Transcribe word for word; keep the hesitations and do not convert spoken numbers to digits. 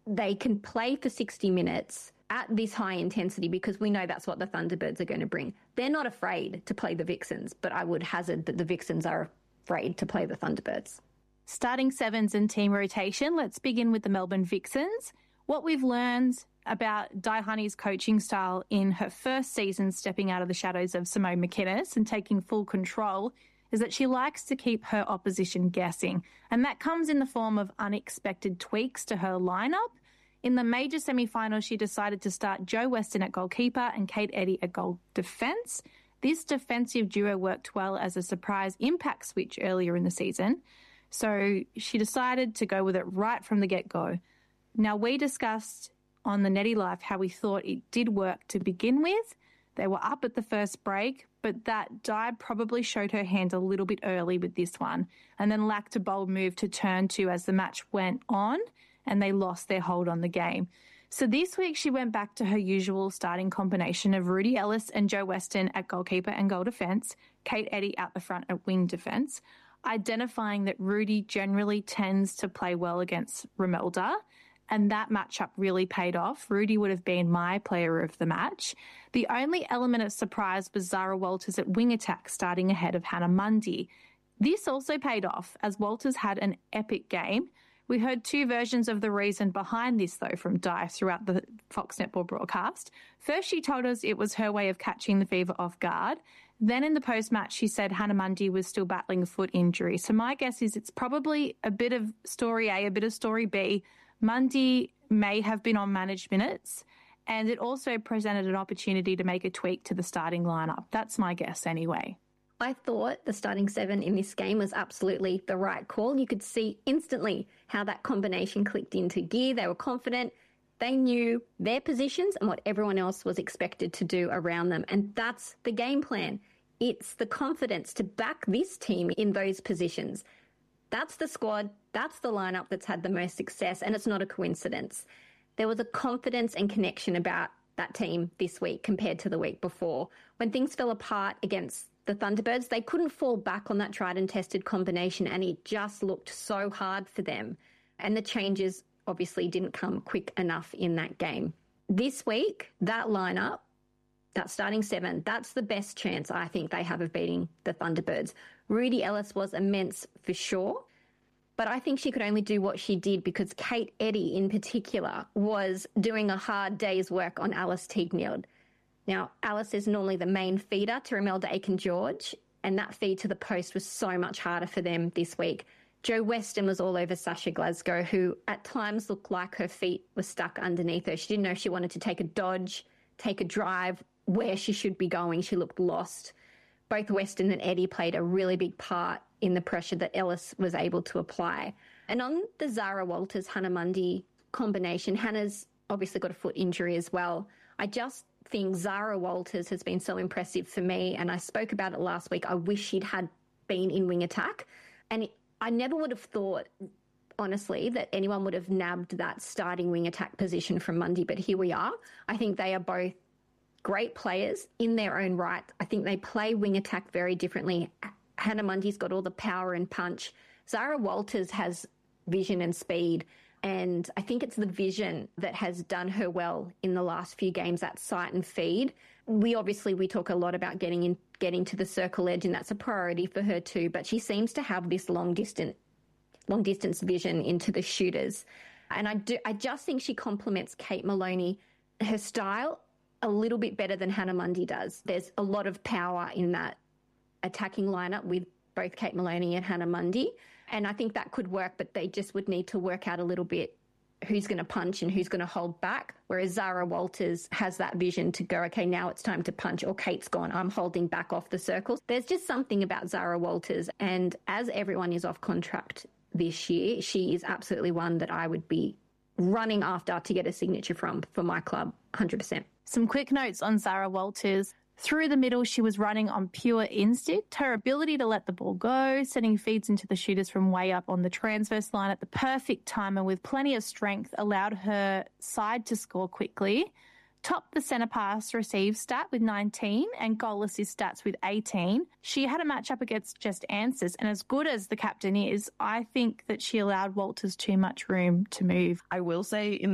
they can play for sixty minutes at this high intensity because we know that's what the Thunderbirds are going to bring. They're not afraid to play the Vixens, but I would hazard that the Vixens are afraid to play the Thunderbirds. Starting sevens and team rotation, let's begin with the Melbourne Vixens. What we've learned about Di Honey's coaching style in her first season stepping out of the shadows of Simone McInnes and taking full control is that she likes to keep her opposition guessing. And that comes in the form of unexpected tweaks to her lineup. In the major semi-final, she decided to start Jo Weston at goalkeeper and Kate Eddy at goal defence. This defensive duo worked well as a surprise impact switch earlier in the season. So she decided to go with it right from the get-go. Now, we discussed on the Netty Life how we thought it did work to begin with. They were up at the first break, but that Di probably showed her hand a little bit early with this one and then lacked a bold move to turn to as the match went on, and they lost their hold on the game. So this week she went back to her usual starting combination of Rudi Ellis and Jo Weston at goalkeeper and goal defence, Kate Eddy out the front at wing defence, identifying that Rudi generally tends to play well against Romelda, and that matchup really paid off. Rudi would have been my player of the match. The only element of surprise was Zara Walters at wing attack, starting ahead of Hannah Mundy. This also paid off, as Walters had an epic game. We heard two versions of the reason behind this, though, from Di throughout the Fox Netball broadcast. First, she told us it was her way of catching the fever off guard. Then in the post-match, she said Hannah Mundy was still battling a foot injury. So my guess is it's probably a bit of story A, a bit of story B. Mundy may have been on managed minutes, and it also presented an opportunity to make a tweak to the starting lineup. That's my guess anyway. I thought the starting seven in this game was absolutely the right call. You could see instantly how that combination clicked into gear. They were confident. They knew their positions and what everyone else was expected to do around them. And that's the game plan. It's the confidence to back this team in those positions. That's the squad. That's the lineup that's had the most success. And it's not a coincidence. There was a confidence and connection about that team this week compared to the week before. When things fell apart against the Thunderbirds, they couldn't fall back on that tried and tested combination, and it just looked so hard for them. And the changes obviously didn't come quick enough in that game. This week, that lineup, that starting seven, that's the best chance I think they have of beating the Thunderbirds. Rudi Ellis was immense for sure, but I think she could only do what she did because Kate Eddy in particular was doing a hard day's work on Alice Teague-Nield. Now, Alice is normally the main feeder to Romelda Aiken-George, and that feed to the post was so much harder for them this week. Jo Weston was all over Sasha Glasgow, who at times looked like her feet were stuck underneath her. She didn't know if she wanted to take a dodge, take a drive, where she should be going. She looked lost. Both Weston and Eddy played a really big part in the pressure that Ellis was able to apply. And on the Zara Walters-Hannah Mundy combination, Hannah's obviously got a foot injury as well. I just think Zara Walters has been so impressive for me, and I spoke about it last week. I wish she'd had been in wing attack, and it, I never would have thought, honestly, that anyone would have nabbed that starting wing attack position from Mundy, but here we are. I think they are both great players in their own right. I think they play wing attack very differently. Hannah Mundy's got all the power and punch. Zara Walters has vision and speed. And I think it's the vision that has done her well in the last few games, that sight and feed. We obviously, we talk a lot about getting in, getting to the circle edge, and that's a priority for her too. But she seems to have this long distance, long distance vision into the shooters. And I do, I just think she complements Kate Maloney, her style, a little bit better than Hannah Mundy does. There's a lot of power in that attacking lineup with both Kate Maloney and Hannah Mundy. And I think that could work, but they just would need to work out a little bit who's going to punch and who's going to hold back, whereas Zara Walters has that vision to go, okay, now it's time to punch, or Kate's gone, I'm holding back off the circles. There's just something about Zara Walters, and as everyone is off contract this year, she is absolutely one that I would be running after to get a signature from for my club, one hundred percent. Some quick notes on Zara Walters. Through the middle, she was running on pure instinct. Her ability to let the ball go, sending feeds into the shooters from way up on the transverse line at the perfect time and with plenty of strength allowed her side to score quickly. Topped the centre pass receive stat with nineteen and goal assist stats with eighteen. She had a matchup against Jess Ansers, and as good as the captain is, I think that she allowed Walters too much room to move. I will say in